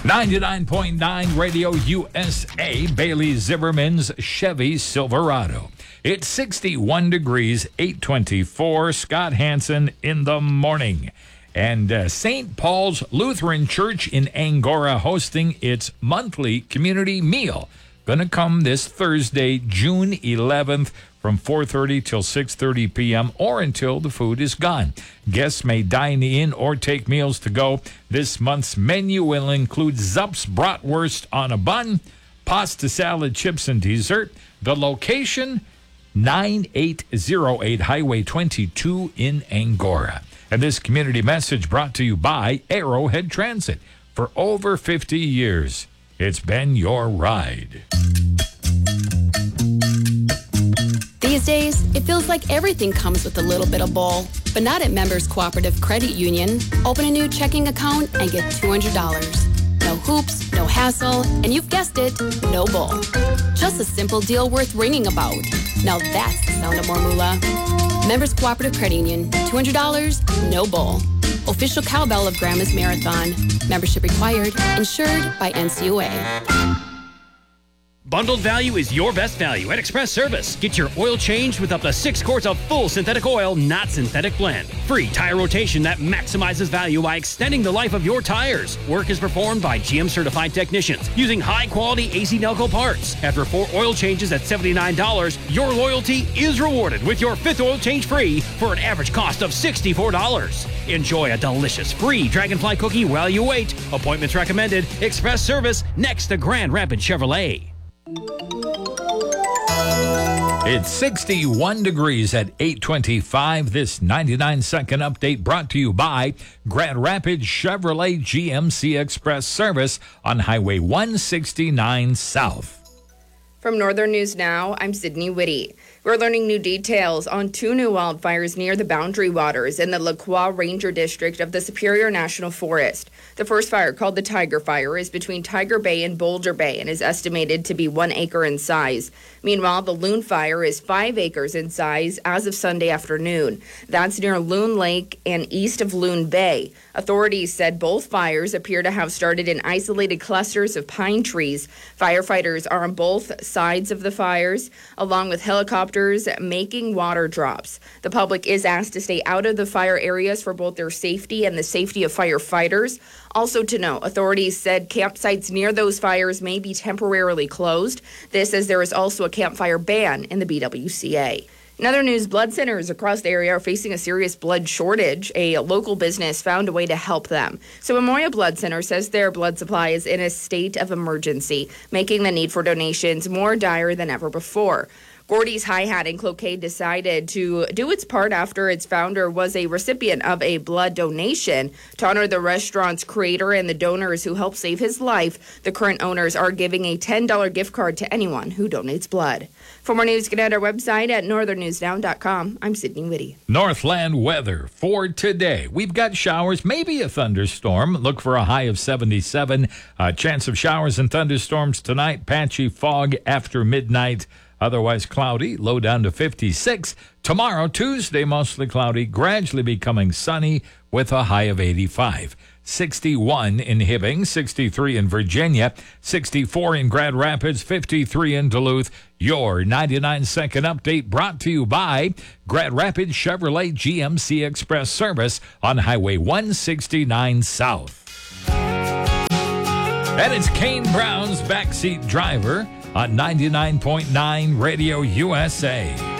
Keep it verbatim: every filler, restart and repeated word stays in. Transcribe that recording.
ninety-nine point nine Radio U S A, Bailey Zimmerman's Chevy Silverado. It's sixty-one degrees, eight twenty-four. Scott Hansen in the morning. And uh, Saint Paul's Lutheran Church in Angora hosting its monthly community meal. Going to come this Thursday, June eleventh, from four thirty till six thirty p.m. or until the food is gone. Guests may dine in or take meals to go. This month's menu will include Zupp's bratwurst on a bun, pasta salad, chips, and dessert. The location, nine eight zero eight Highway twenty-two in Angora. And this community message brought to you by Arrowhead Transit. For over fifty years, it's been your ride. These days, it feels like everything comes with a little bit of bull, but not at Members Cooperative Credit Union. Open a new checking account and get two hundred dollars. No hoops, no hassle, and you've guessed it, no bull. Just a simple deal worth ringing about. Now that's the sound of more moolah. Members Cooperative Credit Union, two hundred dollars, no bull. Official cowbell of Grandma's Marathon. Membership required. Insured by N C U A. Bundled value is your best value at Express Service. Get your oil changed with up to six quarts of full synthetic oil, not synthetic blend. Free tire rotation that maximizes value by extending the life of your tires. Work is performed by G M certified technicians using high-quality A C Nelco parts. After four oil changes at seventy-nine dollars, your loyalty is rewarded with your fifth oil change free for an average cost of sixty-four dollars. Enjoy a delicious free Dragonfly cookie while you wait. Appointments recommended. Express Service next to Grand Rapids Chevrolet. It's sixty-one degrees at eight twenty-five. This ninety-nine second update brought to you by Grand Rapids Chevrolet G M C Express Service on Highway one sixty-nine South. From Northern News Now, I'm Sydney Whitty. We're learning new details on two new wildfires near the Boundary Waters in the La Croix Ranger District of the Superior National Forest. The first fire, called the Tiger Fire, is between Tiger Bay and Boulder Bay and is estimated to be one acre in size. Meanwhile, the Loon Fire is five acres in size as of Sunday afternoon. That's near Loon Lake and east of Loon Bay. Authorities said both fires appear to have started in isolated clusters of pine trees. Firefighters are on both sides of the fires, along with helicopters making water drops. The public is asked to stay out of the fire areas for both their safety and the safety of firefighters. Also to note, authorities said campsites near those fires may be temporarily closed. This as there is also a campfire ban in the B W C A. In other news, blood centers across the area are facing a serious blood shortage. A local business found a way to help them. So Memorial Blood Center says their blood supply is in a state of emergency, making the need for donations more dire than ever before. Gordy's Hi-Hat in Cloquet decided to do its part after its founder was a recipient of a blood donation. To honor the restaurant's creator and the donors who helped save his life, the current owners are giving a ten dollars gift card to anyone who donates blood. For more news, get at our website at northern news now dot com. I'm Sydney Whitty. Northland weather for today. We've got showers, maybe a thunderstorm. Look for a high of seventy-seven. A chance of showers and thunderstorms tonight. Patchy fog after midnight. Otherwise cloudy, low down to fifty-six. Tomorrow, Tuesday, mostly cloudy, gradually becoming sunny with a high of eighty-five. sixty-one in Hibbing, sixty-three in Virginia, sixty-four in Grand Rapids, fifty-three in Duluth. Your ninety-nine second update brought to you by Grand Rapids Chevrolet G M C Express Service on Highway one sixty-nine South. And it's Kane Brown's Backseat Driver on ninety-nine point nine Radio U S A.